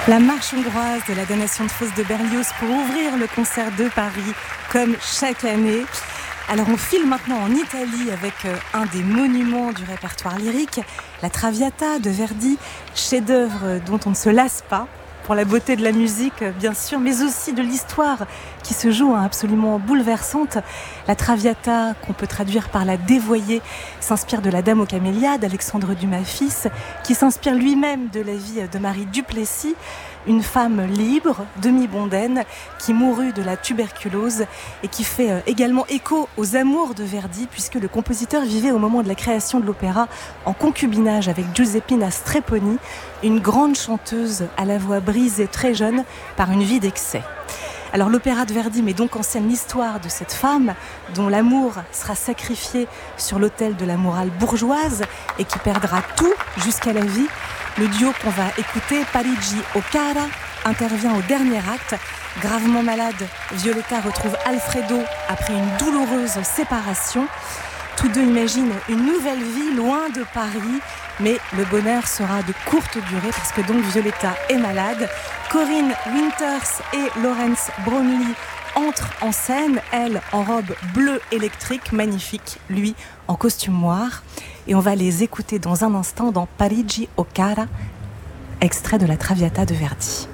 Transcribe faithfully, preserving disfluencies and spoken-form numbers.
La marche hongroise de la donation de fosse de Berlioz pour ouvrir le concert de Paris, comme chaque année. Alors on file maintenant en Italie avec un des monuments du répertoire lyrique, la Traviata de Verdi, chef-d'œuvre dont on ne se lasse pas, pour la beauté de la musique bien sûr, mais aussi de l'histoire qui se joue hein, absolument bouleversante. La Traviata, qu'on peut traduire par la dévoyée, s'inspire de la Dame aux camélias d'Alexandre Dumas fils, qui s'inspire lui-même de la vie de Marie Duplessis, une femme libre, demi-mondaine, qui mourut de la tuberculose et qui fait également écho aux amours de Verdi, puisque le compositeur vivait au moment de la création de l'opéra en concubinage avec Giuseppina Strepponi, une grande chanteuse à la voix brisée très jeune par une vie d'excès. Alors l'opéra de Verdi met donc en scène l'histoire de cette femme dont l'amour sera sacrifié sur l'autel de la morale bourgeoise et qui perdra tout jusqu'à la vie. Le duo qu'on va écouter, Parigi Ocara, intervient au dernier acte. Gravement malade, Violetta retrouve Alfredo après une douloureuse séparation. Tous deux imaginent une nouvelle vie loin de Paris, mais le bonheur sera de courte durée parce que donc Violetta est malade. Corinne Winters et Laurence Bromley entrent en scène, elle en robe bleue électrique, magnifique, lui en costume noir. Et on va les écouter dans un instant dans Parigi Ocara, extrait de la Traviata de Verdi.